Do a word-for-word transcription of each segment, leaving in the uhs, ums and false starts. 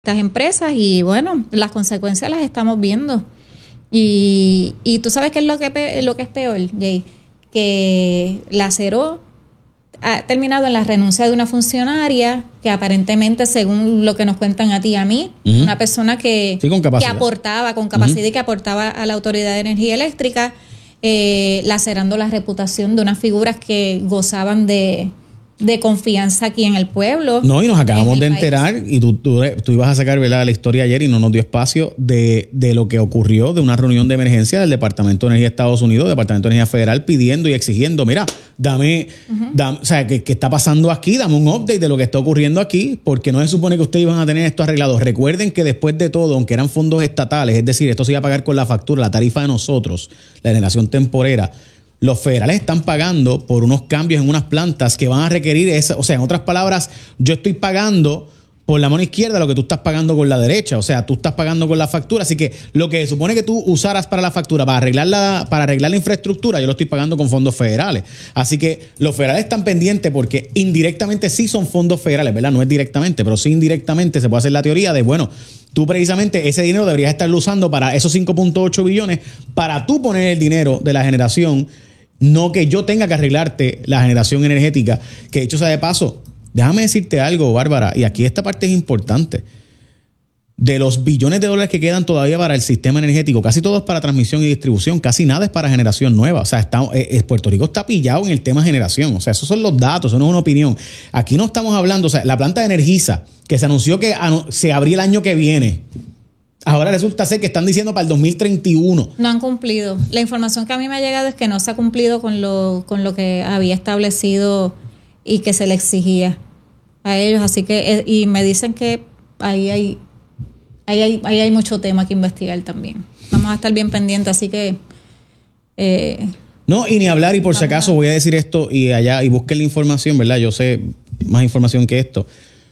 estas empresas y bueno, las consecuencias las estamos viendo. Y, y tú sabes qué es lo que, lo que es peor, Jay, que la Acero ha terminado en la renuncia de una funcionaria que aparentemente, según lo que nos cuentan a ti y a mí, uh-huh. una persona que, sí, con que aportaba, con capacidad uh-huh. y que aportaba a la Autoridad de Energía Eléctrica, eh, lacerando la reputación de unas figuras que gozaban de... de confianza aquí en el pueblo. No, y nos acabamos de enterar, país. y tú, tú, tú ibas a sacar, ¿verdad?, la historia ayer y no nos dio espacio de, de lo que ocurrió de una reunión de emergencia del Departamento de Energía de Estados Unidos, Departamento de Energía Federal, pidiendo y exigiendo, mira, dame, uh-huh. dame o sea, ¿qué, ¿qué está pasando aquí? Dame un update de lo que está ocurriendo aquí, porque no se supone que ustedes iban a tener esto arreglado. Recuerden que después de todo, aunque eran fondos estatales, es decir, esto se iba a pagar con la factura, la tarifa de nosotros, la generación temporera, los federales están pagando por unos cambios en unas plantas que van a requerir esa, o sea, en otras palabras, yo estoy pagando por la mano izquierda lo que tú estás pagando con la derecha, o sea, tú estás pagando con la factura, así que lo que se supone que tú usaras para la factura, para arreglar la, para arreglar la infraestructura, yo lo estoy pagando con fondos federales. Así que los federales están pendientes porque indirectamente sí son fondos federales, ¿verdad? No es directamente, pero sí indirectamente se puede hacer la teoría de, bueno, tú precisamente ese dinero deberías estarlo usando para esos cinco punto ocho billones, para tú poner el dinero de la generación. No que yo tenga que arreglarte la generación energética, que de hecho sea de paso, déjame decirte algo, Bárbara, y aquí esta parte es importante. De los billones de dólares que quedan todavía para el sistema energético, casi todo es para transmisión y distribución, casi nada es para generación nueva. O sea, está, eh, Puerto Rico está pillado en el tema generación. O sea, esos son los datos, eso no es una opinión. Aquí no estamos hablando, o sea, la planta de Energisa, que se anunció que anu- se abría el año que viene. Ahora resulta ser que están diciendo para el dos mil treinta y uno. No han cumplido. La información que a mí me ha llegado es que no se ha cumplido con lo, con lo que había establecido y que se le exigía a ellos. Así que, y me dicen que ahí hay, ahí hay, ahí hay mucho tema que investigar también. Vamos a estar bien pendientes, así que... Eh, no, y ni hablar, y por si acaso voy a decir esto y allá, y busquen la información, ¿verdad? Yo sé más información que esto.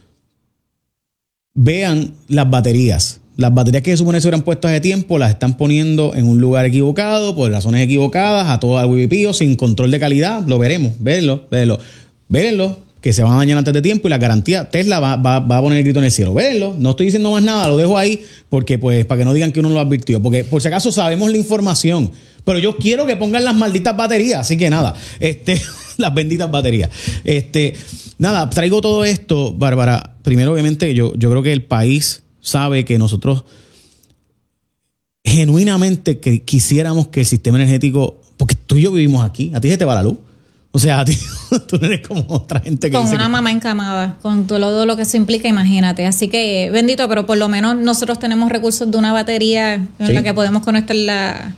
Vean las baterías. Las baterías que se supone se hubieran puesto hace tiempo las están poniendo en un lugar equivocado, por razones equivocadas, a todo al huipipío, sin control de calidad. Lo veremos, véanlo, véanlo. Véanlo, que se van a dañar antes de tiempo y la garantía, Tesla va, va, va a poner el grito en el cielo. Véanlo, no estoy diciendo más nada, lo dejo ahí, porque pues para que no digan que uno lo advirtió. Porque por si acaso sabemos la información, pero yo quiero que pongan las malditas baterías, así que nada, este, las benditas baterías. Este, nada, traigo todo esto, Bárbara. Primero, obviamente, yo, yo creo que el país sabe que nosotros genuinamente que quisiéramos que el sistema energético, porque tú y yo vivimos aquí, a ti se te va la luz, o sea, a ti tú no eres como otra gente que con dice una que... mamá encamada, con todo lo que eso implica, imagínate. Así que bendito, pero por lo menos nosotros tenemos recursos de una batería en ¿sí? la que podemos conectar la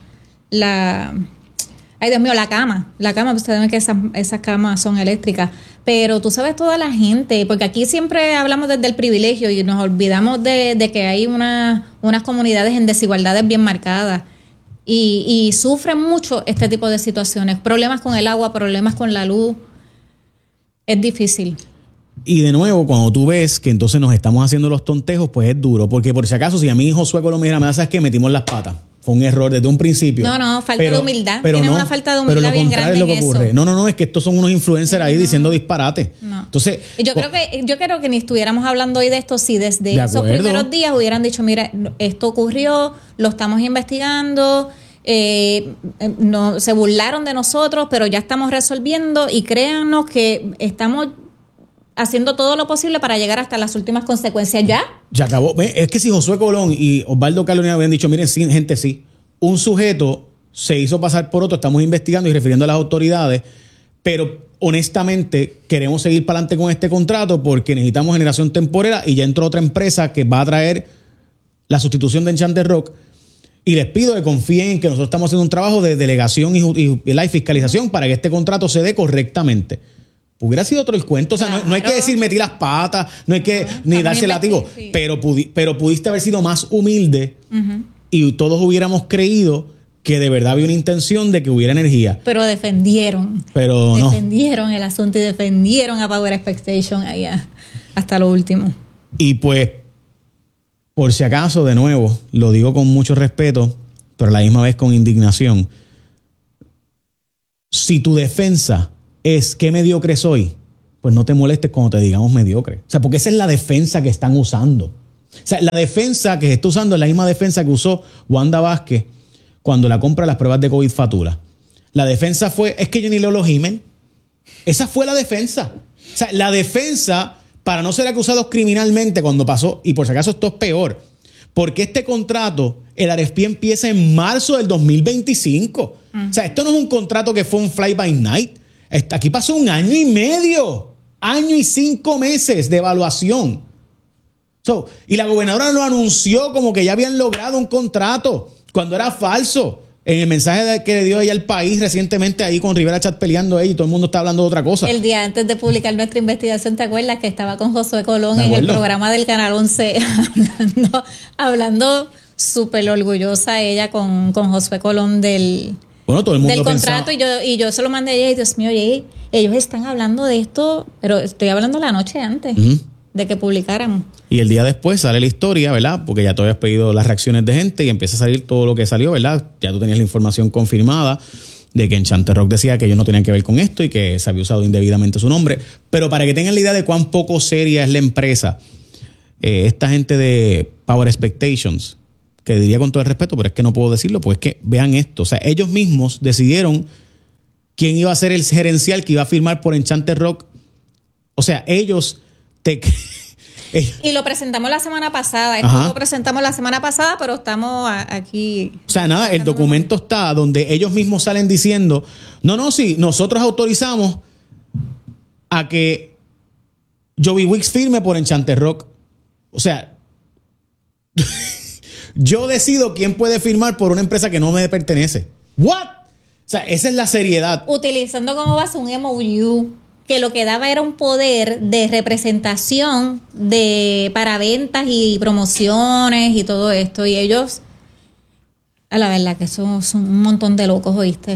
la ay Dios mío, la cama, la cama, ustedes ven que esas, esas camas son eléctricas. Pero tú sabes toda la gente, porque aquí siempre hablamos desde el privilegio y nos olvidamos de, de que hay una, unas comunidades en desigualdades bien marcadas y, y sufren mucho este tipo de situaciones. Problemas con el agua, problemas con la luz. Es difícil. Y de nuevo, cuando tú ves que entonces nos estamos haciendo los tontejos, pues es duro. Porque por si acaso, si a mi hijo Josué Colón me dijera, ¿sabes qué? Metimos las patas. Fue un error desde un principio. No, no, falta pero, de humildad. Pero Tienen no, una falta de humildad pero lo bien grande es lo que en ocurre. eso. No, no, no, es que estos son unos influencers no, ahí no, diciendo disparate. No. Entonces, yo creo que yo creo que ni estuviéramos hablando hoy de esto si desde de esos primeros días hubieran dicho, mira, esto ocurrió, lo estamos investigando, eh, no, se burlaron de nosotros, pero ya estamos resolviendo y créannos que estamos haciendo todo lo posible para llegar hasta las últimas consecuencias. ¿Ya? Ya acabó. Es que si Josué Colón y Osvaldo Carolina habían dicho, miren, sí, gente, sí, un sujeto se hizo pasar por otro, estamos investigando y refiriendo a las autoridades, pero honestamente queremos seguir para adelante con este contrato porque necesitamos generación temporera y ya entró otra empresa que va a traer la sustitución de Enchanted Rock y les pido que confíen en que nosotros estamos haciendo un trabajo de delegación y, y, y la fiscalización para que este contrato se dé correctamente. Hubiera sido otro el cuento, o sea, claro. no, no hay que decir metí las patas, no hay que no, ni darse látigo, sí. pero, pudi, pero pudiste haber sido más humilde uh-huh. y todos hubiéramos creído que de verdad había una intención de que hubiera energía. Pero defendieron, pero defendieron no. el asunto y defendieron a Power Expectation allá hasta lo último. Y pues, por si acaso, de nuevo, lo digo con mucho respeto, pero a la misma vez con indignación. Si tu defensa es qué mediocre soy, pues no te molestes cuando te digamos mediocre. O sea, porque esa es la defensa que están usando. O sea, la defensa que se está usando es la misma defensa que usó Wanda Vázquez cuando la compra de las pruebas de COVID Fatula. La defensa fue, es que yo ni leo los emails. Esa fue la defensa. O sea, la defensa para no ser acusados criminalmente cuando pasó, y por si acaso esto es peor, porque este contrato, el Arespí empieza en marzo del dos mil veinticinco. Uh-huh. O sea, esto no es un contrato que fue un fly by night. Aquí pasó un año y medio, año y cinco meses de evaluación. So, y la gobernadora lo anunció como que ya habían logrado un contrato cuando era falso. En el mensaje que le dio ella al país recientemente ahí con Rivera Chat peleando ella y todo el mundo está hablando de otra cosa. El día antes de publicar nuestra investigación, ¿te acuerdas que estaba con Josué Colón en el programa del Canal once hablando, hablando súper orgullosa ella con, con Josué Colón del, bueno, todo el mundo del contrato? Pensaba... Y yo, y yo se lo mandé a ella y Dios mío, oye, ellos están hablando de esto, pero estoy hablando la noche antes. Uh-huh. De que publicaran. Y el día después sale la historia, ¿verdad? Porque ya tú habías pedido las reacciones de gente y empieza a salir todo lo que salió, ¿verdad? Ya tú tenías la información confirmada de que Enchanted Rock decía que ellos no tenían que ver con esto y que se había usado indebidamente su nombre. Pero para que tengan la idea de cuán poco seria es la empresa, eh, esta gente de Power Expectations, que diría con todo el respeto, pero es que no puedo decirlo, pues es que vean esto. O sea, ellos mismos decidieron quién iba a ser el gerencial que iba a firmar por Enchanted Rock. O sea, ellos... Te... y lo presentamos la semana pasada. Esto lo presentamos la semana pasada, pero estamos aquí. O sea, nada, el documento está donde ellos mismos salen diciendo, no, no, sí, nosotros autorizamos a que Joey Wicks firme por Enchanted Rock. O sea, yo decido quién puede firmar por una empresa que no me pertenece. ¿What? O sea, esa es la seriedad. Utilizando como base un M O U que lo que daba era un poder de representación de para ventas y promociones y todo esto. Y ellos, a la verdad que son, son un montón de locos, ¿oíste?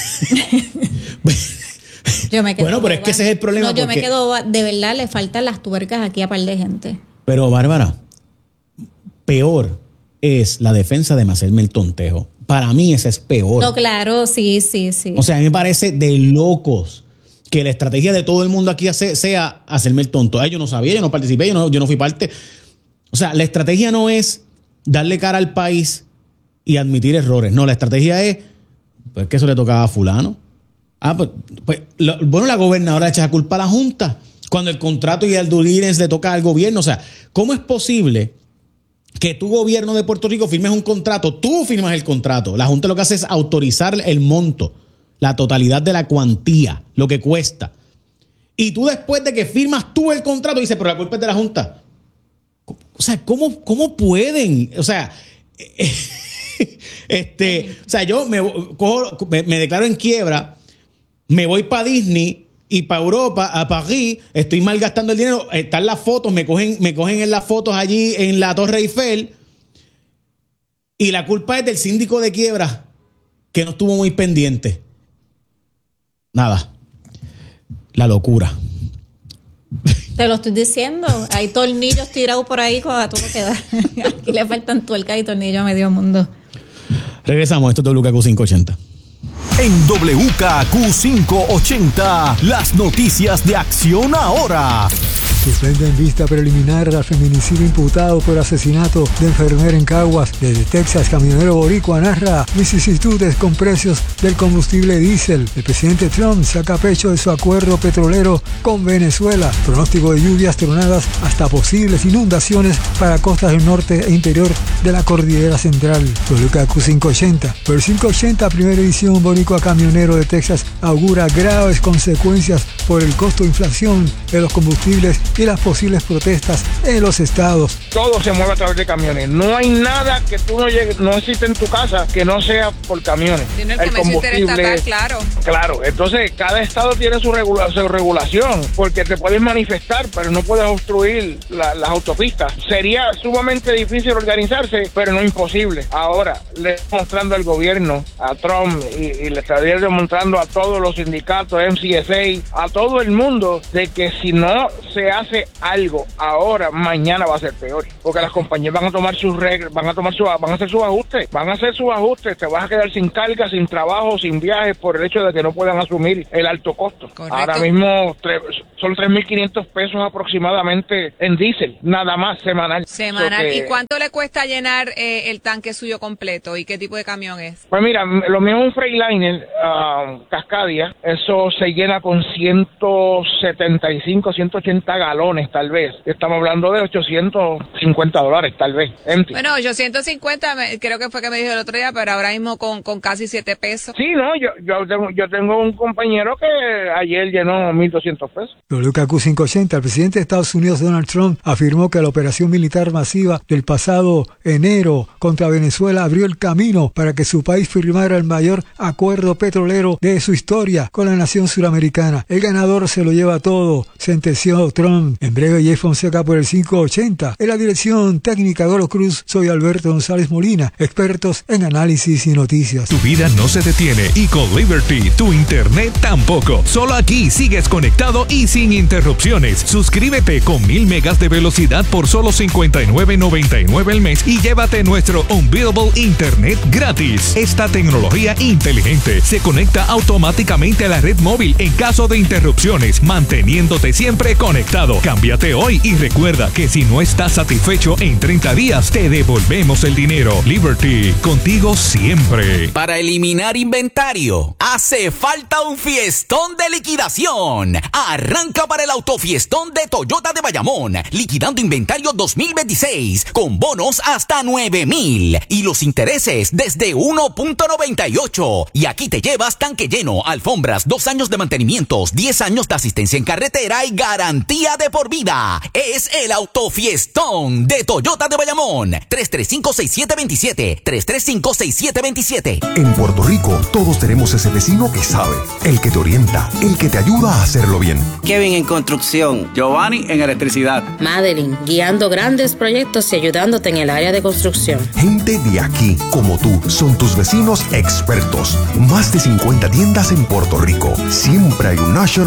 Yo me quedo bueno, pero es que ese es el problema. No, yo porque... me quedo, de verdad, le faltan las tuercas aquí a par de gente. Pero, Bárbara, peor es la defensa de hacerme el tontejo. Para mí ese es peor. No, claro, sí, sí, sí. O sea, a mí me parece de locos que la estrategia de todo el mundo aquí sea hacerme el tonto. Ay, yo no sabía, yo no participé, yo no, yo no fui parte. O sea, la estrategia no es darle cara al país y admitir errores. No, la estrategia es, pues que eso le tocaba a fulano. Ah, pues, pues lo, bueno, la gobernadora echa la culpa a la Junta cuando el contrato y el due diligence le toca al gobierno. O sea, ¿cómo es posible que tu gobierno de Puerto Rico firmes un contrato? Tú firmas el contrato. La Junta lo que hace es autorizar el monto, la totalidad de la cuantía, lo que cuesta. Y tú después de que firmas tú el contrato dices, pero la culpa es de la Junta. O sea, ¿cómo, cómo pueden? O sea, este, o sea, yo me, cojo, me, me declaro en quiebra, me voy para Disney y para Europa, a París, estoy malgastando el dinero, están las fotos, me cogen, me cogen en las fotos allí en la Torre Eiffel y la culpa es del síndico de quiebra que no estuvo muy pendiente. Nada, la locura. Te lo estoy diciendo, hay tornillos tirados por ahí con a todo que da. Aquí le faltan tuercas y tornillos a medio mundo. Regresamos, esto es W K Q quinientos ochenta. En W K Q quinientos ochenta, las noticias de Acción Ahora. Suspende en vista preliminar al feminicidio imputado por asesinato de enfermera en Caguas. Desde Texas, camionero boricua narra vicisitudes con precios del combustible diésel. El presidente Trump saca pecho de su acuerdo petrolero con Venezuela. Pronóstico de lluvias, tronadas, hasta posibles inundaciones para costas del norte e interior de la cordillera central. W K Q quinientos ochenta. Por quinientos ochenta, primera edición, boricua camionero de Texas augura graves consecuencias por el costo de inflación de los combustibles y las posibles protestas en los estados. Todo se mueve a través de camiones. No hay nada que tú no llegues, no existe en tu casa que no sea por camiones. Tiene el, el combustible, claro. Claro, entonces cada estado tiene su, regula, su regulación, porque te puedes manifestar, pero no puedes obstruir la, las autopistas. Sería sumamente difícil organizarse, pero no imposible. Ahora, le está mostrando al gobierno, a Trump, y, y le está demostrando a todos los sindicatos, M C S A, a todos todo el mundo de que si no se hace algo ahora, mañana va a ser peor, porque las compañías van a tomar sus reglas, van a tomar su, van a hacer sus ajustes, van a hacer sus ajustes, te vas a quedar sin carga, sin trabajo, sin viajes por el hecho de que no puedan asumir el alto costo. Correcto. Ahora mismo tre- son tres mil quinientos pesos aproximadamente en diésel, nada más semanal. Semanal. Que, ¿Y cuánto le cuesta llenar eh, el tanque suyo completo y qué tipo de camión es? Pues mira, lo mío es un Freightliner uh, Cascadia, eso se llena con ciento setenta y cinco, ciento ochenta galones tal vez. Estamos hablando de ochocientos cincuenta dólares tal vez. Empty. Bueno, ochocientos cincuenta me, creo que fue que me dijo el otro día, pero ahora mismo con, con casi siete pesos. Sí, no, yo, yo, tengo, yo tengo un compañero que ayer llenó mil doscientos pesos. W K Q quinientos ochenta, el presidente de Estados Unidos, Donald Trump, afirmó que la operación militar masiva del pasado enero contra Venezuela abrió el camino para que su país firmara el mayor acuerdo petrolero de su historia con la nación suramericana. El ganador se lo lleva todo, sentenció Trump. En breve, Jay Fonseca por el quinientos ochenta. En la dirección técnica Golo Cruz, soy Alberto González Molina, expertos en análisis y noticias. Tu vida no se detiene y con Liberty, tu internet tampoco. Solo aquí sigues conectado y sin interrupciones. Suscríbete con mil megas de velocidad por solo cincuenta y nueve noventa y nueve al mes y llévate nuestro Unbeatable Internet gratis. Esta tecnología inteligente se conecta automáticamente a la red móvil en caso de interrupciones, manteniéndote siempre conectado. Cámbiate hoy y recuerda que si no estás satisfecho en treinta días, te devolvemos el dinero. Liberty, contigo siempre. Para eliminar inventario, hace falta un fiestón de liquidación. Arranca para el autofiestón de Toyota de Bayamón, liquidando inventario dos mil veintiséis, con bonos hasta nueve mil y los intereses desde uno punto noventa y ocho. Y aquí te llevas tanque lleno, alfombras, dos años de mantenimientos, diez años de asistencia en carretera y garantía de por vida. Es el autofiestón de Toyota de Bayamón. tres tres cinco, seis siete dos siete, tres tres cinco, seis siete dos siete. En Puerto Rico, todos tenemos ese vecino que sabe, el que te orienta, el que te ayuda a hacerlo bien. Kevin en construcción, Giovanni en electricidad, Madeline guiando grandes proyectos y ayudándote en el área de construcción. Gente de aquí, como tú, son tus vecinos expertos. Más de cincuenta tiendas en Puerto Rico. Siempre hay un National